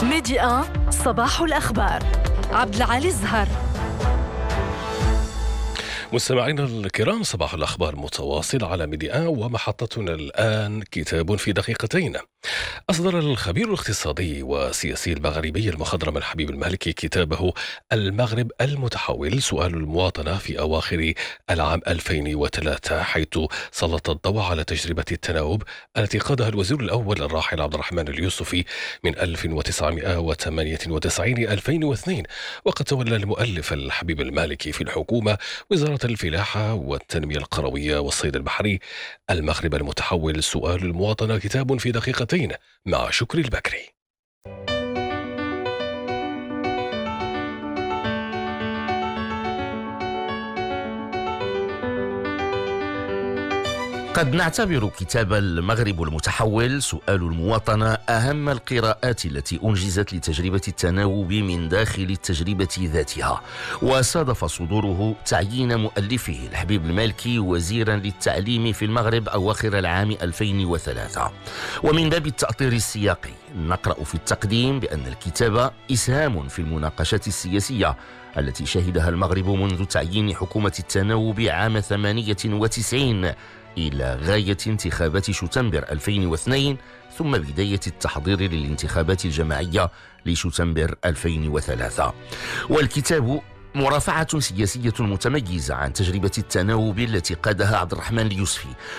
ميدي 1 صباح الأخبار. عبد العالي الزهر. مستمعينا الكرام، صباح الأخبار متواصل على ميديا ومحطتنا الآن كتاب في دقيقتين. أصدر الخبير الاقتصادي والسياسي المغربي المخضرم الحبيب المالكي كتابه المغرب المتحول، سؤال المواطنة، في أواخر العام 2003، حيث سلط الضوء على تجربة التناوب التي قادها الوزير الأول الراحل عبد الرحمن اليوسفي من 1998 إلى 2002. وقد تولى المؤلف الحبيب المالكي في الحكومة وزارة الفلاحة والتنمية القروية والصيد البحري. المغرب المتحول، سؤال المواطنة، كتاب في دقيقتين، مع شكري البكري. قد نعتبر كتاب المغرب المتحول، سؤال المواطنة، أهم القراءات التي أنجزت لتجربة التناوب من داخل التجربة ذاتها. وصادف صدوره تعيين مؤلفه الحبيب المالكي وزيرا للتعليم في المغرب أواخر العام 2003. ومن باب التأطير السياقي، نقرأ في التقديم بأن الكتاب إسهام في المناقشات السياسية التي شهدها المغرب منذ تعيين حكومة التناوب عام 98 إلى غاية انتخابات شتنبر 2002، ثم بداية التحضير للانتخابات الجماعية لشتنبر 2003. والكتاب مرافعة سياسية متميزة عن تجربة التناوب التي قادها عبد الرحمن اليوسفي،